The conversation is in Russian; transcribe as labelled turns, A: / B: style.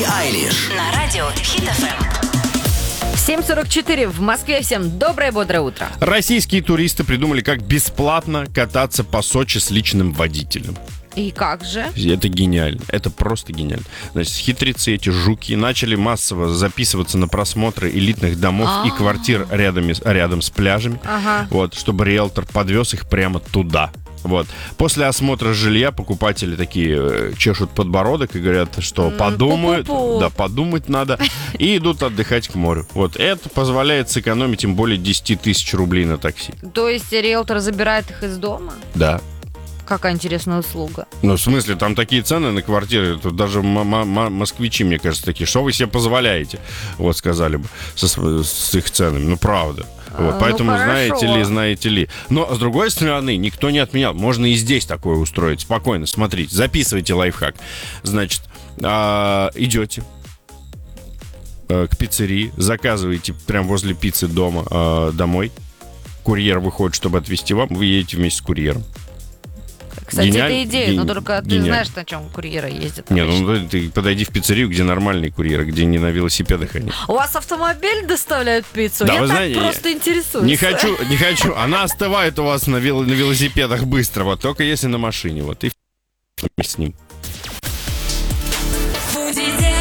A: Айлиш.
B: На радио Хит ФМ.
C: 7:44 в Москве. Всем доброе, бодрое утро.
D: Российские туристы придумали, как бесплатно кататься по Сочи с личным водителем.
C: И как же?
D: Это гениально. Это просто гениально. Значит, хитрецы эти жуки начали массово записываться на просмотры элитных домов и квартир рядом с пляжами. Вот, чтобы риэлтор подвез их прямо туда. Вот. После осмотра жилья покупатели такие чешут подбородок и говорят, что подумают, да, подумать надо, и идут отдыхать к морю. Вот. Это позволяет сэкономить им более 10 тысяч рублей на такси.
C: То есть риэлтор забирает их из дома?
D: Да.
C: Какая интересная услуга.
D: Ну, в смысле, там такие цены на квартиры, тут даже москвичи, мне кажется, такие, что вы себе позволяете, вот сказали бы, с их ценами. Ну, правда. Вот, поэтому,
C: хорошо.
D: знаете ли. Но, с другой стороны, никто не отменял. Можно и здесь такое устроить. Спокойно, смотрите, записывайте лайфхак. Значит, идете к пиццерии, заказываете прямо возле пиццы дома домой. Курьер выходит, чтобы отвезти вам, вы едете вместе с курьером.
C: Кстати, это идея, но только ты
D: гениально.
C: знаешь, на чем курьеры ездят.
D: Нет,
C: обычно.
D: ну ты подойди в пиццерию, где нормальные курьеры, где не на велосипедах они.
C: У вас автомобиль доставляет пиццу?
D: Да,
C: Я
D: вы
C: так
D: знаете,
C: просто интересуюсь.
D: Не хочу. Она остывает у вас на велосипедах быстро, вот только если на машине, вот и с ним.
B: Будете